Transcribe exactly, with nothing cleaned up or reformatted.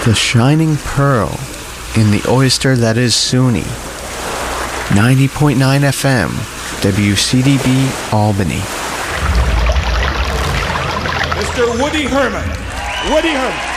The shining pearl in the oyster that is SUNY. ninety point nine F M, W C D B, Albany. Mister Woody Herman. Woody Herman.